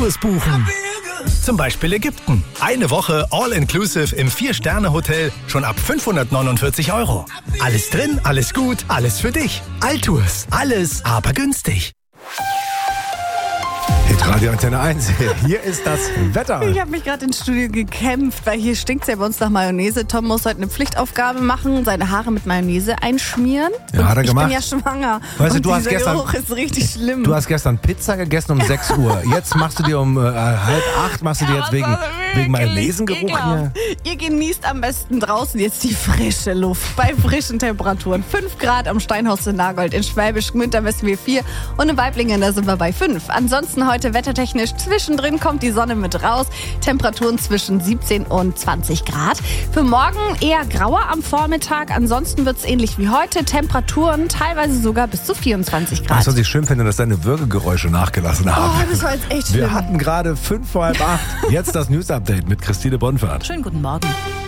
Altours buchen. Zum Beispiel Ägypten. Eine Woche All-Inclusive im 4-Sterne-Hotel schon ab 549 €. Alles drin, alles gut, alles für dich. Altours. Alles, aber günstig. Radio Antenne 1, hier ist das Wetter. Ich habe mich gerade ins Studio gekämpft, weil hier stinkt es ja bei uns nach Mayonnaise. Tom muss heute eine Pflichtaufgabe machen, seine Haare mit Mayonnaise einschmieren. Ja, hat er gemacht. Ich bin ja schwanger. Weißt du, und du hast dieser gestern, Geruch ist richtig schlimm. Du hast gestern Pizza gegessen um 6 Uhr. Jetzt machst du dir um 7:30, machst du dir jetzt wegen Mayonnaisengeruch hier. Ihr genießt am besten draußen jetzt die frische Luft bei frischen Temperaturen. 5 Grad am Steinhaus in Nagold, in Schwäbisch Gmünd, da messen wir 4 und in Weiblingen, da sind wir bei 5. Ansonsten heute wettertechnisch zwischendrin kommt die Sonne mit raus. Temperaturen zwischen 17 und 20 Grad. Für morgen eher grauer am Vormittag. Ansonsten wird es ähnlich wie heute. Temperaturen teilweise sogar bis zu 24 Grad. Weißt du, was ich schön finde, dass deine Würgegeräusche nachgelassen haben. Oh, das war jetzt echt schlimm. Wir hatten gerade 7:45. Jetzt das News-Update mit Christine Bonfahrt. Schönen guten Morgen.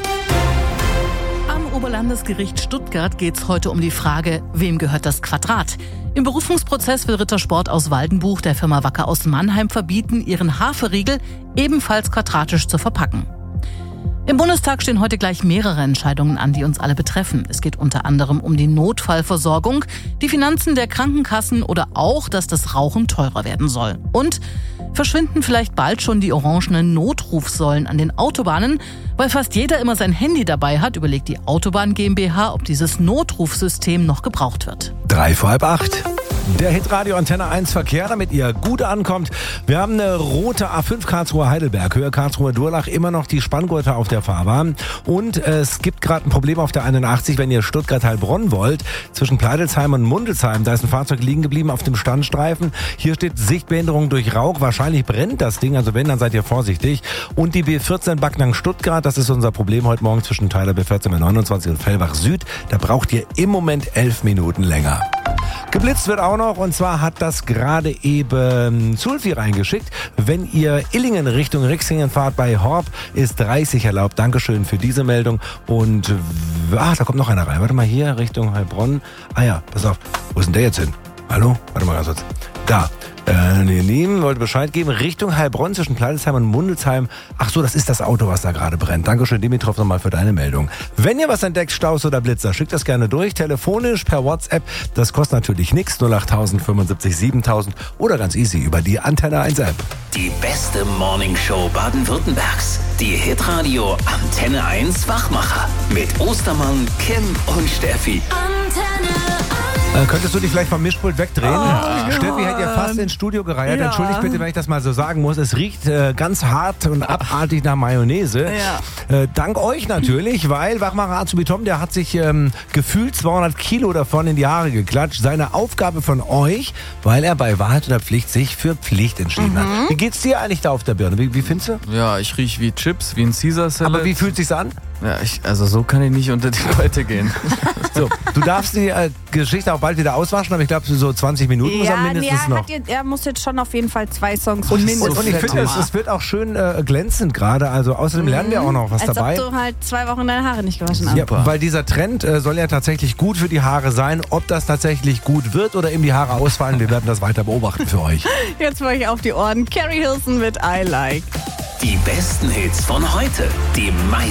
Am Oberlandesgericht Stuttgart geht es heute um die Frage, wem gehört das Quadrat? Im Berufungsprozess will Rittersport aus Waldenbuch der Firma Wacker aus Mannheim verbieten, ihren Haferriegel ebenfalls quadratisch zu verpacken. Im Bundestag stehen heute gleich mehrere Entscheidungen an, die uns alle betreffen. Es geht unter anderem um die Notfallversorgung, die Finanzen der Krankenkassen oder auch, dass das Rauchen teurer werden soll. Und verschwinden vielleicht bald schon die orangenen Notrufsäulen an den Autobahnen? Weil fast jeder immer sein Handy dabei hat, überlegt die Autobahn GmbH, ob dieses Notrufsystem noch gebraucht wird. 7:45. Der Hitradio Antenne 1 Verkehr, damit ihr gut ankommt. Wir haben eine rote A5 Karlsruhe-Heidelberg, Höhe Karlsruhe-Durlach, immer noch die Spanngurte auf der Fahrbahn. Und es gibt gerade ein Problem auf der 81, wenn ihr Stuttgart-Heilbronn wollt. Zwischen Pleidelsheim und Mundelsheim, da ist ein Fahrzeug liegen geblieben auf dem Standstreifen. Hier steht Sichtbehinderung durch Rauch. Wahrscheinlich brennt das Ding, also wenn, dann seid ihr vorsichtig. Und die B14 Backnang-Stuttgart, das ist unser Problem heute Morgen zwischen Teiler B14 B29 und Fellbach Süd. Da braucht ihr im Moment 11 Minuten länger. Geblitzt wird auch noch, und zwar hat das gerade eben Zulfi reingeschickt. Wenn ihr Illingen Richtung Rixingen fahrt bei Horb, ist 30 erlaubt. Dankeschön für diese Meldung. Und da kommt noch einer rein. Warte mal, hier Richtung Heilbronn. Ah ja, pass auf. Wo ist denn der jetzt hin? Hallo? Warte mal ganz kurz. Da. Wollte Bescheid geben. Richtung Heilbronn zwischen Pleidelsheim und Mundelsheim. Ach so, das ist das Auto, was da gerade brennt. Dankeschön, Dimitrov, nochmal für deine Meldung. Wenn ihr was entdeckt, Staus oder Blitzer, schickt das gerne durch. Telefonisch, per WhatsApp. Das kostet natürlich nichts. 08000 75 7000 oder ganz easy über die Antenne 1 App. Die beste Morningshow Baden-Württembergs. Die Hitradio Antenne 1 Wachmacher. Mit Ostermann, Kim und Steffi. Antenne 1. Könntest du dich vielleicht vom Mischpult wegdrehen? Steffi hätte ja fast ins Studio gereiert. Ja. Entschuldigt bitte, wenn ich das mal so sagen muss. Es riecht ganz hart und abartig nach Mayonnaise. Ja. Dank euch natürlich, weil Wachmacher Azubi Tom, der hat sich gefühlt 200 Kilo davon in die Haare geklatscht. Seine Aufgabe von euch, weil er bei Wahrheit oder Pflicht sich für Pflicht entschieden hat. Wie geht's dir eigentlich da auf der Birne? Wie findest du? Ja, ich rieche wie Chips, wie ein Caesar Salad. Aber wie fühlt sich's an? Ja, also so kann ich nicht unter die Leute gehen. So, du darfst die Geschichte auch bald wieder auswaschen, aber ich glaube, so 20 Minuten muss er mindestens noch. Er muss jetzt schon auf jeden Fall 2 Songs Und mindestens. ich finde, es wird auch schön glänzend gerade. Also außerdem lernen wir auch noch was Als dabei. ob du halt 2 Wochen deine Haare nicht gewaschen hast. Ja, weil dieser Trend soll ja tatsächlich gut für die Haare sein. Ob das tatsächlich gut wird oder eben die Haare ausfallen, wir werden das weiter beobachten für euch. Jetzt war ich auf die Ohren. Carrie Hilson mit I Like. Die besten Hits von heute. Die meisten